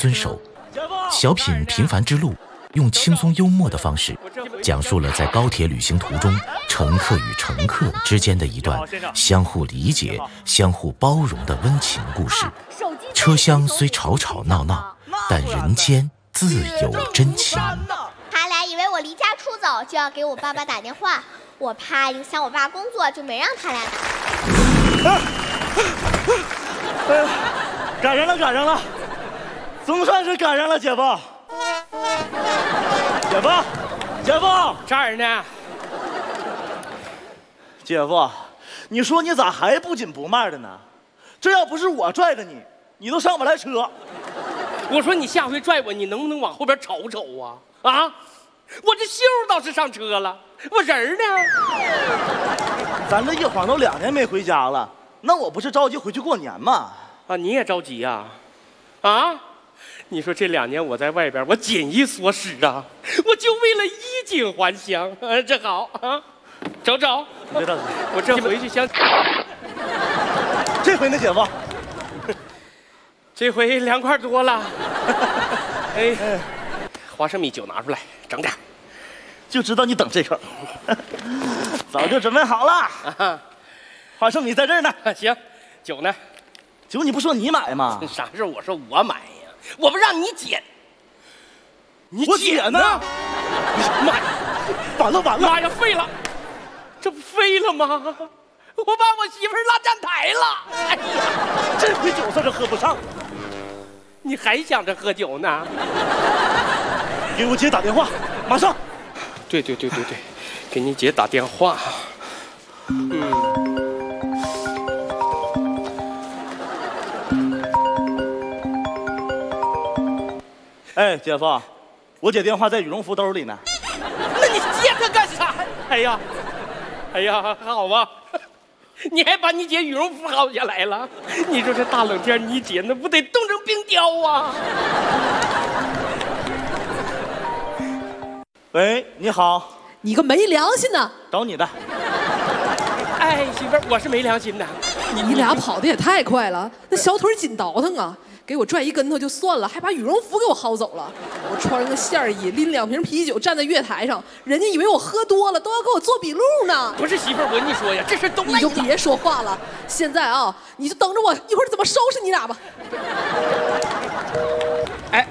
遵守。小品《平凡之路》用轻松幽默的方式，讲述了在高铁旅行途中乘客与乘客之间的一段相互理解、相互包容的温情故事。车厢虽吵吵闹闹，但人间自有真情。 他俩以为我离家出走就要给我爸爸打电话，我怕影响我爸工作，就没让他俩打。赶上了，总算是赶上了，姐夫。姐夫， 这儿呢。 姐夫，你说你咋还不紧不慢的呢？这要不是我拽着你，你都上不来车。 我说你下回拽我，你能不能往后边瞅瞅啊？啊，我这袖倒是上车了，我人呢？ 咱这一晃都2年没回家了，那我不是着急回去过年吗？ 啊，你也着急呀？啊？你说这2年我在外边，我紧衣缩食啊，我就为了衣锦还乡。这好啊，瞅瞅， 你别着急， 我这回去想。 这回呢，姐夫， 这回凉快多了。哎，花生米酒拿出来，整点。 就知道你等这口，早就准备好了。花生米在这儿呢。 行，酒呢？ 酒你不说你买吗？ 啥事？我说我买呀，我不让你姐， 我姐呢？ 妈呀， 完了！ 妈呀，废了，这不废了吗？我把我媳妇拉站台了。哎呀， 这回酒算是喝不上。 你还想着喝酒呢？ 给我姐打电话，马上。 对，给你姐打电话。 哎，姐夫，我姐电话在羽绒服兜里呢。 那你接她干啥？哎呀，好吧，你还把你姐羽绒服薅下来了？你说这大冷天，你姐那不得冻成冰雕啊？ 喂，你好。 你个没良心的！ 找你的。 哎，媳妇儿，我是没良心的。 你俩跑的也太快了，那小腿紧倒腾啊！给我拽一跟头就算了，还把羽绒服给我薅走了。我穿着个线衣，拎2瓶啤酒站在月台上，人家以为我喝多了，都要给我做笔录呢。 不是媳妇儿，我跟你说呀，这事都赖你就别说话了。现在啊，你就等着我一会儿怎么收拾你俩吧。 哎，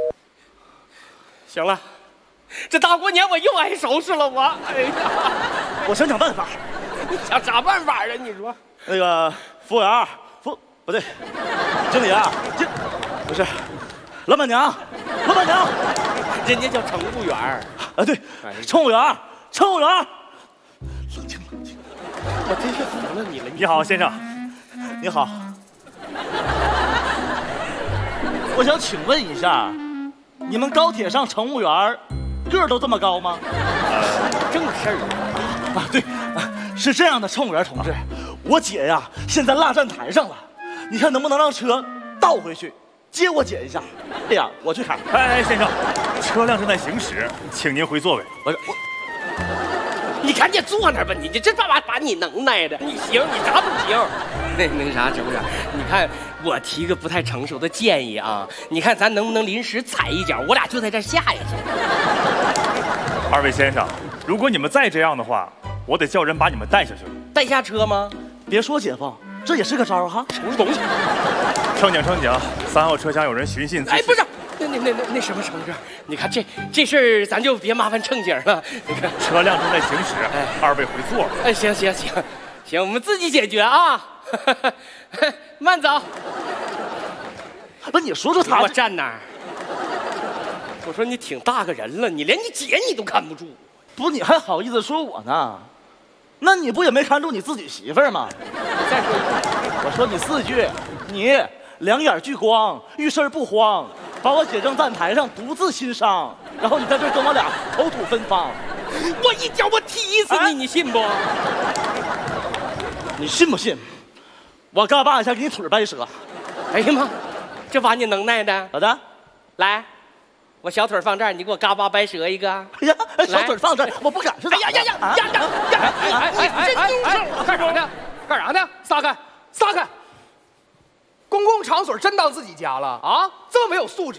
行了，这大过年我又挨收拾了我。哎呀， 我想办法。 你想啥办法啊？你说那个服务员，不对，经理啊，不是，老板娘， 人家叫乘务员啊，对，乘务员。冷静， 我真是服了你了。 你好，先生。 你好。我想请问一下，你们高铁上乘务员个儿都这么高吗？ 正事儿啊，对，是这样的，乘务员同志，我姐呀现在落站台上了，你看能不能让车倒回去接我姐一下？哎呀，我去看。 哎，先生，车辆正在行驶，请您回座位。 你赶紧坐那儿吧，你这把你能耐的，你行，你啥不行？那啥，乘务员，你看我提个不太成熟的建议啊，你看咱能不能临时踩一脚，我俩就在这下下去。 2位先生，如果你们再这样的话，我得叫人把你们带下去。 带下车吗？ 别说姐夫，这也是个招哈。 什么东西？ 乘警，3号车厢有人寻衅滋事。 哎，不是，那什么乘着，你看这事儿咱就别麻烦乘警了。那个车辆正在行驶，2位回座。 哎，行，我们自己解决啊。慢走。 不，你说说他， 我站哪儿？我说你挺大个人了，你连你姐你都看不住。 不，你还好意思说我呢？那你不也没看住你自己媳妇儿吗？ 再说一句， 我说你4句，你2眼聚光，遇事不慌，把我姐扔站台上独自心伤，然后你在这跟我俩口吐芬芳， 我一脚我踢死你，你信不？ 你信不信？我嘎巴一下给你腿掰折。 哎呀妈，这把你能耐的。 咋的？ 来，我小腿放这儿，你给我嘎巴掰折一个。 哎呀，小腿放这儿，我不敢是咋的？ 哎呀，真动手！ 干啥呢？干啥呢？撒开！公共场所真当自己家了啊？这么没有素质！